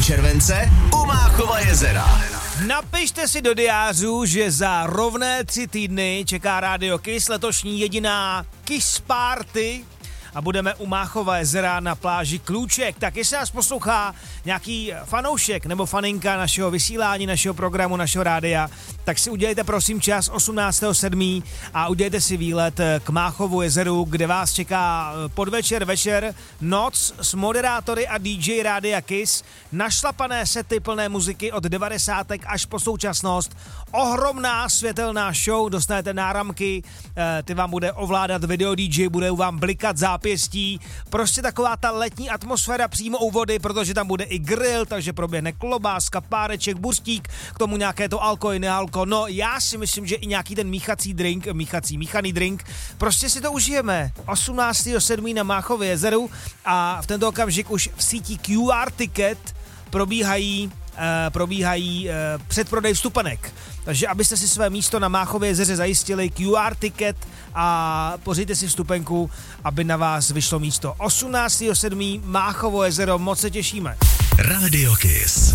července u Máchova jezera. Napište si do diářů, že za rovné 3 týdny čeká Radio Kiss letošní jediná Kiss Party a budeme u Máchova jezera na pláži Klůček. Tak jestli nás poslouchá nějaký fanoušek nebo faninka našeho vysílání, našeho programu, našeho rádia, tak si udělejte prosím čas 18.7. a udělejte si výlet k Máchovu jezeru, kde vás čeká podvečer, večer, noc s moderátory a DJ Rádia Kiss, našlapané sety plné muziky od 90. až po současnost, ohromná světelná show, dostanete náramky, ty vám bude ovládat video DJ, bude vám blikat zápěstí, prostě taková ta letní atmosféra přímo u vody, protože tam bude i grill, takže proběhne klobáska, páreček, burstík, k tomu nějaké to alko i nealko, no já si myslím, že i nějaký ten míchaný drink, prostě si to užijeme. 18.7. na Máchově jezeru a v tento okamžik už v síti QR Ticket probíhají předprodej vstupenek. Takže abyste si své místo na Máchově jezeře zajistili, QR Ticket a pořiďte si vstupenku, aby na vás vyšlo místo. 18.7. Máchovo jezero, moc se těšíme. Radio Kiss.